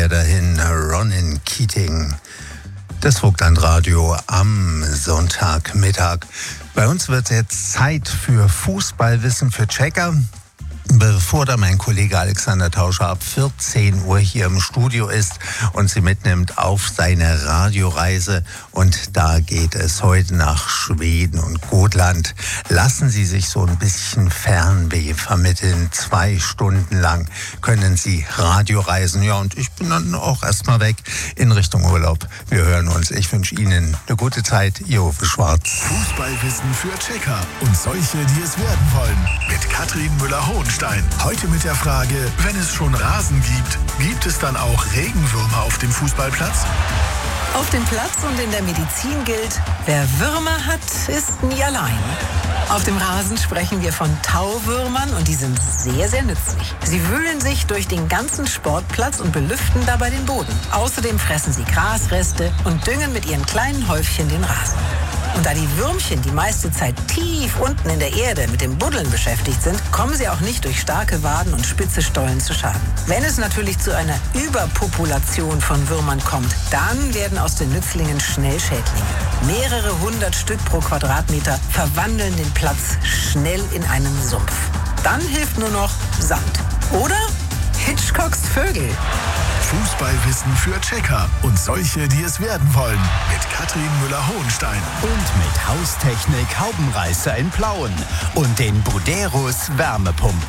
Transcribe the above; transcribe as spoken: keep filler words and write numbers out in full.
er dahin, Ronan Keating. Das Vogtland-Radio am Sonntagmittag. Bei uns wird jetzt Zeit für Fußballwissen für Checker. Bevor da mein Kollege Alexander Tauscher ab vierzehn Uhr hier im Studio ist und Sie mitnimmt auf seine Radioreise. Und da geht es heute nach Schweden und Gotland. Lassen Sie sich so ein bisschen Fernweh vermitteln. Zwei Stunden lang können Sie Radioreisen. Ja, und ich bin dann auch erstmal weg in Richtung Urlaub. Wir hören uns. Ich wünsche Ihnen eine gute Zeit. Ihr Uwe Schwarz. Fußballwissen für Checker und solche, die es werden wollen. Mit Katrin Müller-Hohenstein. Heute mit der Frage, wenn es schon Rasen gibt, gibt es dann auch Regenwürmer auf dem Fußballplatz? Auf dem Platz und in der Medizin gilt, wer Würmer hat, ist nie allein. Auf dem Rasen sprechen wir von Tauwürmern und die sind sehr, sehr nützlich. Sie wühlen sich durch den ganzen Sportplatz und belüften dabei den Boden. Außerdem fressen sie Grasreste und düngen mit ihren kleinen Häufchen den Rasen. Und da die Würmchen die meiste Zeit tief unten in der Erde mit dem Buddeln beschäftigt sind, kommen sie auch nicht durch starke Waden und spitze Stollen zu Schaden. Wenn es natürlich zu einer Überpopulation von Würmern kommt, dann werden aus den Nützlingen schnell Schädlinge. Mehrere hundert Stück pro Quadratmeter verwandeln den Platz schnell in einen Sumpf. Dann hilft nur noch Sand. Oder Hitchcocks Vögel. Fußballwissen für Checker und solche, die es werden wollen. Mit Katrin Müller-Hohenstein. Und mit Haustechnik Haubenreißer in Plauen und den Buderus Wärmepumpen.